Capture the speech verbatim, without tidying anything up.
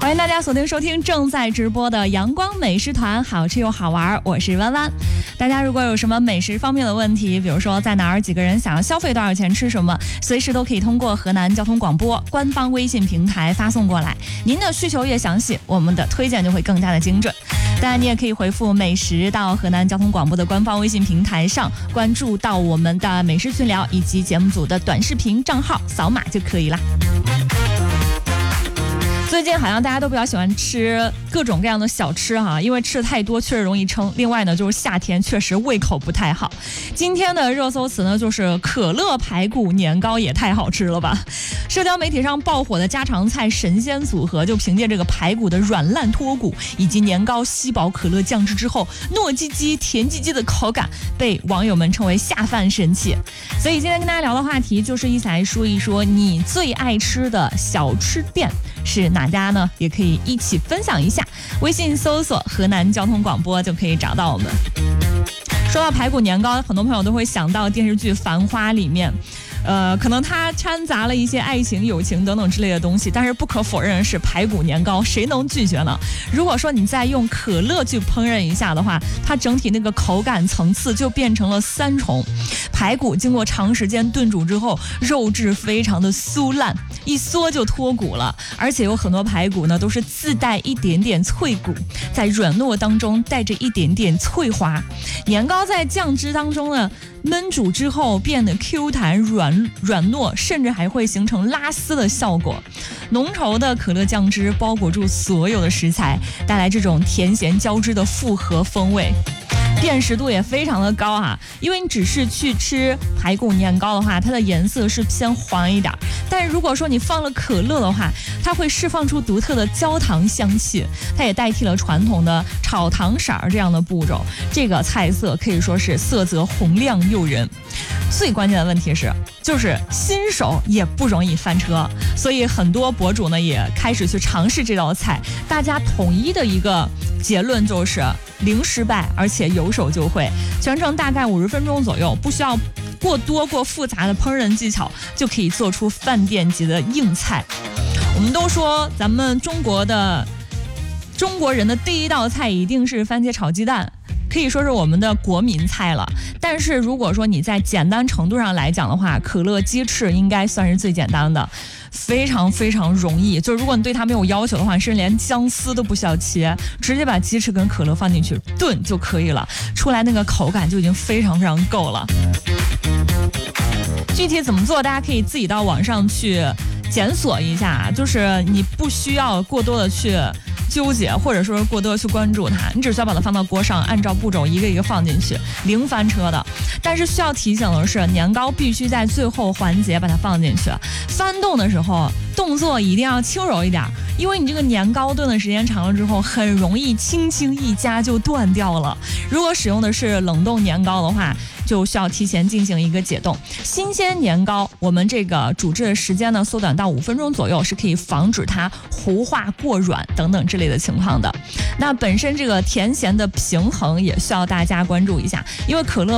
欢迎大家锁定收听正在直播的阳光美食团，好吃又好玩，我是弯弯。大家如果有什么美食方面的问题，比如说在哪儿几个人想要消费多少钱吃什么，随时都可以通过河南交通广播官方微信平台发送过来。您的需求越详细，我们的推荐就会更加的精准。当然你也可以回复美食到河南交通广播的官方微信平台上，关注到我们的美食群聊以及节目组的短视频账号，扫码就可以啦。最近好像大家都比较喜欢吃各种各样的小吃哈，因为吃的太多确实容易撑。另外呢，就是夏天确实胃口不太好。今天的热搜词呢，就是可乐排骨年糕也太好吃了吧！社交媒体上爆火的家常菜神仙组合，就凭借这个排骨的软烂脱骨，以及年糕吸饱可乐酱汁之后糯叽叽甜叽叽的口感，被网友们称为下饭神器。所以今天跟大家聊的话题，就是一起来说一说你最爱吃的小吃店是哪家呢？也可以一起分享一下，微信搜索河南交通广播就可以找到我们。说到排骨年糕，很多朋友都会想到电视剧《繁花》里面呃，可能它掺杂了一些爱情、友情等等之类的东西，但是不可否认的是排骨年糕，谁能拒绝呢？如果说你再用可乐去烹饪一下的话，它整体那个口感层次就变成了三重。排骨经过长时间炖煮之后，肉质非常的酥烂，一嗦就脱骨了，而且有很多排骨呢都是自带一点点脆骨，在软糯当中带着一点点脆滑。年糕在酱汁当中呢焖煮之后变得 Q 弹软软糯，甚至还会形成拉丝的效果。浓稠的可乐酱汁包裹住所有的食材，带来这种甜咸交织的复合风味。辨识度也非常的高啊，因为你只是去吃排骨年糕的话，它的颜色是偏黄一点，但是如果说你放了可乐的话，它会释放出独特的焦糖香气，它也代替了传统的炒糖色这样的步骤。这个菜色可以说是色泽红亮诱人。最关键的问题是，就是新手也不容易翻车，所以很多博主呢也开始去尝试这道菜，大家统一的一个结论就是零失败，而且有手就会。全程大概五十分钟左右，不需要过多过复杂的烹饪技巧，就可以做出饭店级的硬菜。我们都说咱们中国的中国人的第一道菜一定是番茄炒鸡蛋，可以说是我们的国民菜了。但是如果说你在简单程度上来讲的话，可乐鸡翅应该算是最简单的，非常非常容易。就如果你对它没有要求的话，甚至连姜丝都不需要切，直接把鸡翅跟可乐放进去炖就可以了，出来那个口感就已经非常非常够了。具体怎么做，大家可以自己到网上去检索一下，就是你不需要过多的去纠结，或者说过多去关注它，你只需要把它放到锅上，按照步骤一个一个放进去，零翻车的。但是需要提醒的是，年糕必须在最后环节把它放进去，翻动的时候动作一定要轻柔一点，因为你这个年糕炖的时间长了之后，很容易轻轻一夹就断掉了。如果使用的是冷冻年糕的话，就需要提前进行一个解冻。新鲜年糕，我们这个煮制的时间呢缩短到五分钟左右，是可以防止它糊化过软等等之类的情况的。那本身这个甜咸的平衡也需要大家关注一下，因为可乐